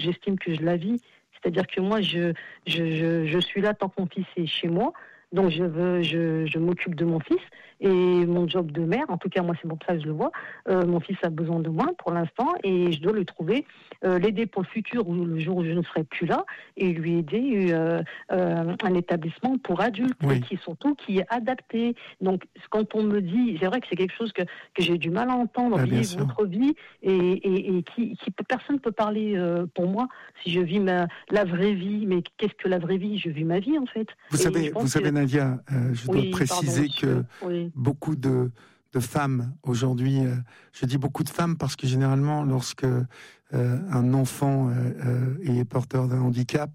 j'estime que je la vis. C'est-à-dire que moi, je suis là tant que mon fils est chez moi. Donc je m'occupe de mon fils et mon job de mère, en tout cas moi c'est pour ça que je le vois, mon fils a besoin de moi pour l'instant et je dois le trouver, l'aider pour le futur ou le jour où je ne serai plus là et lui aider un établissement pour adultes qui est adapté. Donc quand on me dit, c'est vrai que c'est quelque chose que j'ai du mal à entendre, vivre votre vie et qui personne ne peut parler pour moi si je vis la vraie vie, mais qu'est-ce que la vraie vie? Je vis ma vie en fait. Vous savez Nadia, je dois préciser que beaucoup de femmes aujourd'hui, je dis beaucoup de femmes parce que généralement lorsque un enfant est porteur d'un handicap,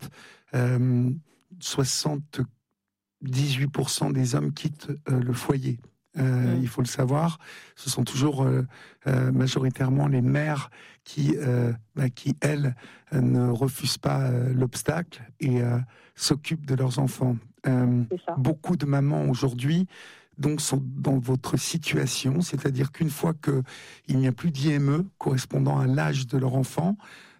78% des hommes quittent le foyer. Il faut le savoir, ce sont toujours majoritairement les mères qui elles, ne refusent pas l'obstacle et s'occupent de leurs enfants. Beaucoup de mamans aujourd'hui donc sont dans votre situation, c'est-à-dire qu'une fois qu'il n'y a plus d'IME correspondant à l'âge de leur enfant,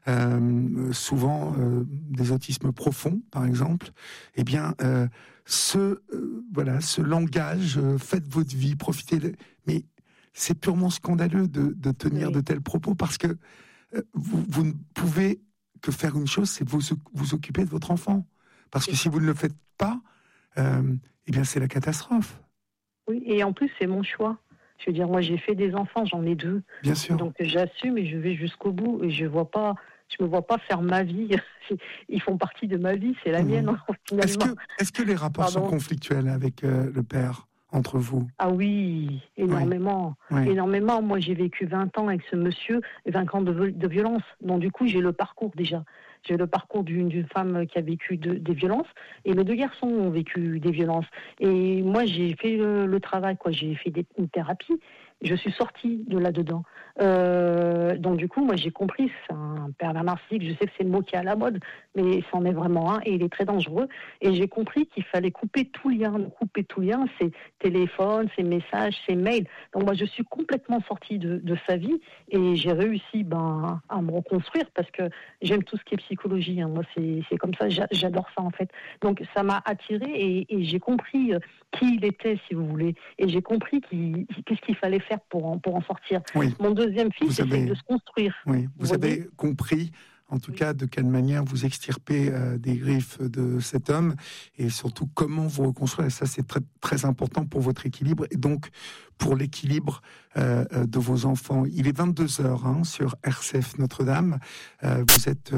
souvent des autismes profonds par exemple, eh bien ce langage, faites votre vie, profitez mais c'est purement scandaleux de tenir de tels propos parce que vous ne pouvez que faire une chose, c'est vous occuper de votre enfant, parce que si vous ne le faites pas, eh bien c'est la catastrophe. Oui, et en plus c'est mon choix. Je veux dire, moi j'ai fait des enfants, j'en ai 2. Bien sûr. Donc j'assume et je vais jusqu'au bout et je me vois pas faire ma vie. Ils font partie de ma vie, c'est la mienne finalement. Est-ce que les rapports sont conflictuels avec le père, entre vous? Ah oui, énormément. Oui. Énormément. Moi j'ai vécu 20 ans avec ce monsieur, 20 ans de violence. Donc du coup j'ai le parcours déjà. J'ai le parcours d'une femme qui a vécu des violences et mes 2 garçons ont vécu des violences. Et moi, j'ai fait le travail, j'ai fait une thérapie. Je suis sortie de là-dedans. Donc du coup, moi, j'ai compris, c'est un pervers narcissique. Je sais que c'est le mot qui est à la mode, mais c'en est vraiment un et il est très dangereux. Et j'ai compris qu'il fallait couper tout lien, ses téléphones, ses messages, ses mails. Donc moi, je suis complètement sortie de sa vie et j'ai réussi à me reconstruire parce que j'aime tout ce qui est psychologie. Moi, c'est comme ça, j'adore ça en fait. Donc ça m'a attirée et j'ai compris qui il était, si vous voulez. Et j'ai compris qu'est-ce qu'il fallait faire pour en sortir. Oui. Mon deuxième fils essaie de se construire. Oui, vous avez compris, en tout cas, de quelle manière vous extirpez des griffes de cet homme et surtout comment vous reconstruire. Et ça, c'est très, très important pour votre équilibre et donc pour l'équilibre de vos enfants. Il est 22h sur RCF Notre-Dame. Vous êtes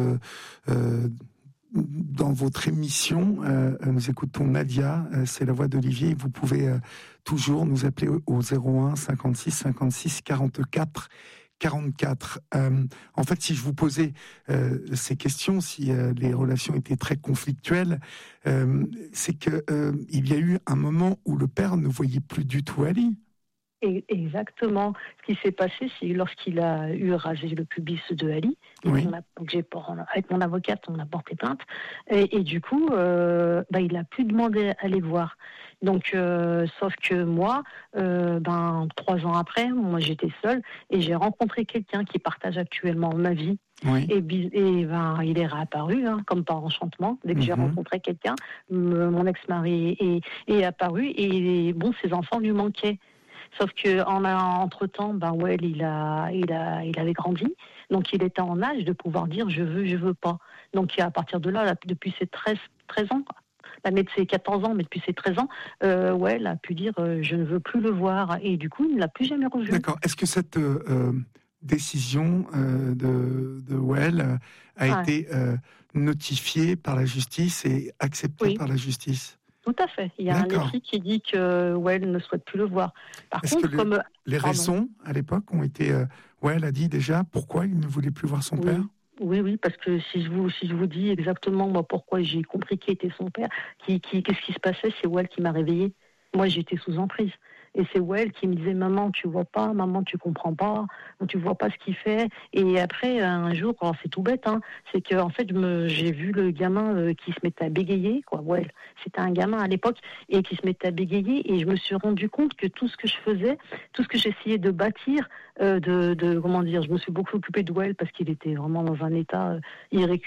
dans votre émission. Nous écoutons Nadia, c'est la voix d'Olivier. Vous pouvez toujours nous appeler au 01 56 56 44 44. En fait, si je vous posais ces questions, si les relations étaient très conflictuelles, c'est que il y a eu un moment où le père ne voyait plus du tout Ali. Exactement. Ce qui s'est passé, c'est lorsqu'il a eu rasé le pubis de Ali. Avec mon avocate, on a porté plainte. Et du coup, il a pu demander à les voir. Donc, sauf que moi, 3 ans après, moi j'étais seule et j'ai rencontré quelqu'un qui partage actuellement ma vie. Oui. Et il est réapparu, comme par enchantement. Dès que j'ai rencontré quelqu'un, mon ex-mari est apparu et ses enfants lui manquaient. Sauf que entre-temps, il avait grandi, donc il était en âge de pouvoir dire je veux pas. Donc à partir de là depuis ses 13 ans, l'année de ses 14 ans, mais depuis ses 13 ans, elle a pu dire je ne veux plus le voir et du coup il ne l'a plus jamais revu. D'accord. Est-ce que cette décision de Well a été notifiée par la justice et acceptée par la justice? Tout à fait. Il y a un écrit qui dit que Well ne souhaite plus le voir. Par contre, les raisons à l'époque ont été, Well a dit déjà pourquoi il ne voulait plus voir son père. Oui, parce que si je vous dis exactement moi pourquoi j'ai compris qui était son père, qu'est-ce qui se passait, c'est Well qui m'a réveillée. Moi, j'étais sous emprise. Et c'est Well qui me disait, maman, tu vois pas, maman, tu comprends pas, tu vois pas ce qu'il fait. Et après, un jour, alors c'est tout bête, hein, c'est que en fait, j'ai vu le gamin qui se mettait à bégayer, quoi. Well, c'était un gamin à l'époque et qui se mettait à bégayer. Et je me suis rendu compte que tout ce que je faisais, tout ce que j'essayais de bâtir, comment dire, je me suis beaucoup occupée de Well parce qu'il était vraiment dans un état